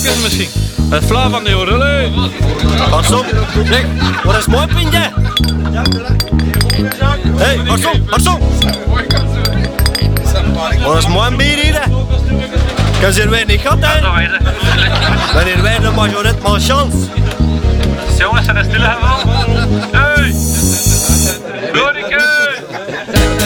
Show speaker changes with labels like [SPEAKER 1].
[SPEAKER 1] Even misschien. Het Fla van de Orelle.
[SPEAKER 2] Pas op. Zeg, wat is mooi pintje? Hé, pas op, pas op. Wat is mooi bier hier? Kan ze er weer niet gehad, hè? Wanneer wij de majoret maar chance.